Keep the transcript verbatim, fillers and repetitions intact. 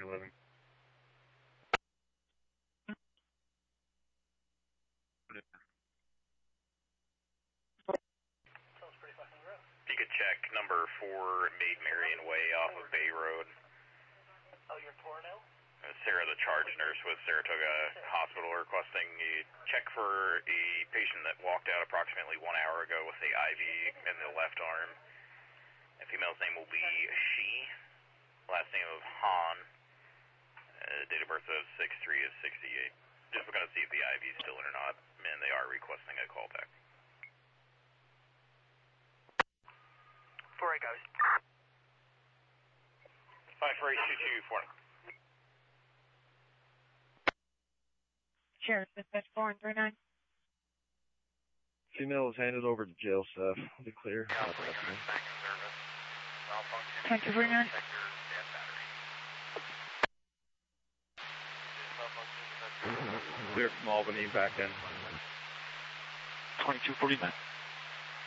eleven. If you could check number four, Maid Marian Way off of Bay Road. Oh, you're Torno? Uh, Sarah, the charge nurse with Saratoga Hospital, requesting a check for a patient that walked out approximately one hour ago with a I V in the left arm. The female's name will be She, last name of Han, uh, date of birth of six three of sixty-eight. Just looking to see if the I V is still in or not, and they are requesting a callback. four eight goes. five four eight two two four. Sheriff, dispatch four and three nine. Female was handed over to jail staff. I'll be clear. Thank you, three nine. Clear from Albany back in. twenty-two forty-nine.